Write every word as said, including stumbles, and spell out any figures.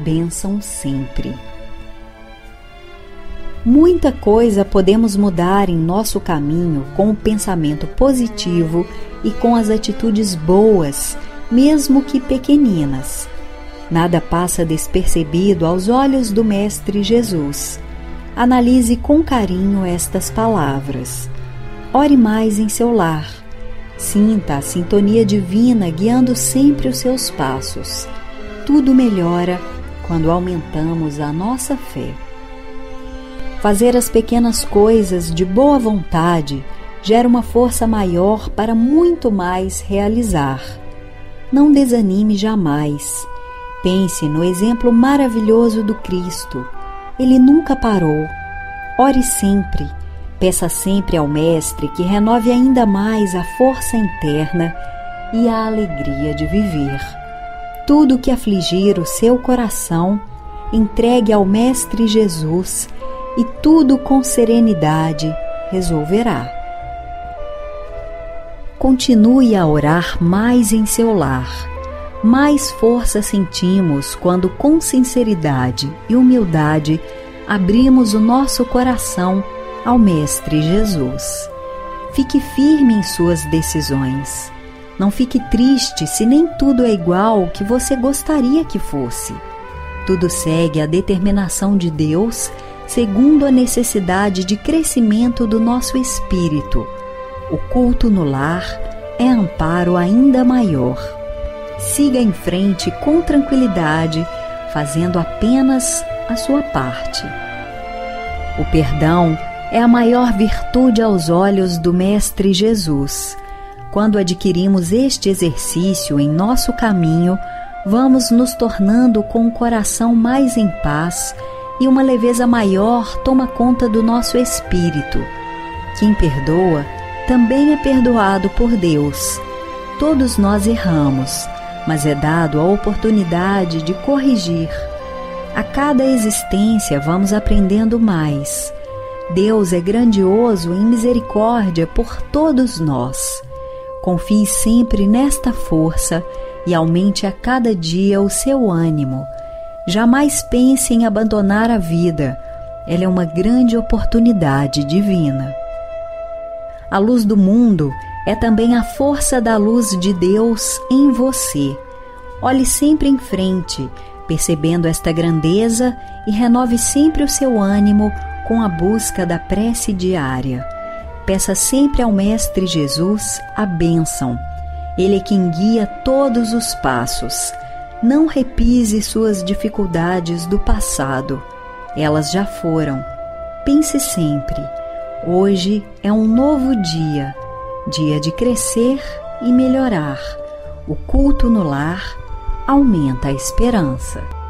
bênção sempre. Muita coisa podemos mudar em nosso caminho com o pensamento positivo e com as atitudes boas, mesmo que pequeninas. Nada passa despercebido aos olhos do Mestre Jesus. Analise com carinho estas palavras. Ore mais em seu lar. Sinta a sintonia divina guiando sempre os seus passos. Tudo melhora quando aumentamos a nossa fé. Fazer as pequenas coisas de boa vontade gera uma força maior para muito mais realizar. Não desanime jamais. Pense no exemplo maravilhoso do Cristo. Ele nunca parou. Ore sempre. Peça sempre ao Mestre que renove ainda mais a força interna e a alegria de viver. Tudo que afligir o seu coração, entregue ao Mestre Jesus e tudo com serenidade resolverá. Continue a orar mais em seu lar. Mais força sentimos quando com sinceridade e humildade abrimos o nosso coração ao Mestre Jesus. Fique firme em suas decisões. Não fique triste se nem tudo é igual ao que você gostaria que fosse. Tudo segue a determinação de Deus segundo a necessidade de crescimento do nosso espírito. O culto no lar é amparo ainda maior. Siga em frente com tranquilidade, fazendo apenas a sua parte. O perdão é a maior virtude aos olhos do Mestre Jesus. Quando adquirimos este exercício em nosso caminho, vamos nos tornando com um coração mais em paz e uma leveza maior toma conta do nosso espírito. Quem perdoa também é perdoado por Deus. Todos nós erramos, mas é dado a oportunidade de corrigir. A cada existência vamos aprendendo mais. Deus é grandioso em misericórdia por todos nós. Confie sempre nesta força e aumente a cada dia o seu ânimo. Jamais pense em abandonar a vida. Ela é uma grande oportunidade divina. A luz do mundo é também a força da luz de Deus em você. Olhe sempre em frente, percebendo esta grandeza, e renove sempre o seu ânimo com a busca da prece diária. Peça sempre ao Mestre Jesus a bênção. Ele é quem guia todos os passos. Não repise suas dificuldades do passado. Elas já foram. Pense sempre. Hoje é um novo dia. Dia de crescer e melhorar. O culto no lar aumenta a esperança.